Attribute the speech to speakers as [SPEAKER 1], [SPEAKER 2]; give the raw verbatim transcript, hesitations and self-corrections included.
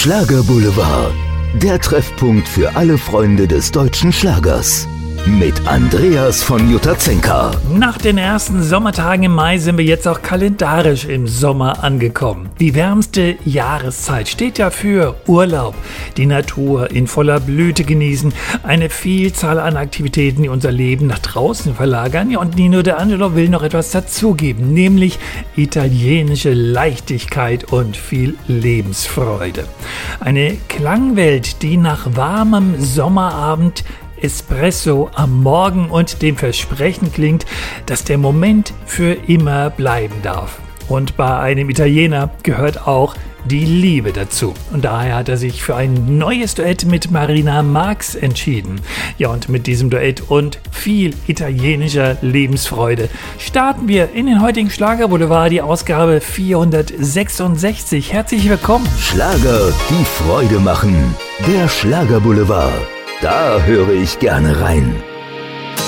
[SPEAKER 1] Schlagerboulevard, der Treffpunkt für alle Freunde des deutschen Schlagers. Mit Andreas von Jutazenka.
[SPEAKER 2] Nach den ersten Sommertagen im Mai sind wir jetzt auch kalendarisch im Sommer angekommen. Die wärmste Jahreszeit steht ja für Urlaub, die Natur in voller Blüte genießen, eine Vielzahl an Aktivitäten, die unser Leben nach draußen verlagern. Ja, und Nino D'Angelo will noch etwas dazugeben, nämlich italienische Leichtigkeit und viel Lebensfreude. Eine Klangwelt, die nach warmem Sommerabend, Espresso am Morgen und dem Versprechen klingt, dass der Moment für immer bleiben darf. Und bei einem Italiener gehört auch die Liebe dazu. Und daher hat er sich für ein neues Duett mit Marina Marx entschieden. Ja, und mit diesem Duett und viel italienischer Lebensfreude starten wir in den heutigen Schlagerboulevard, die Ausgabe vierhundertsechsundsechzig. Herzlich willkommen.
[SPEAKER 1] Schlager, die Freude machen. Der Schlagerboulevard. Da höre ich gerne rein.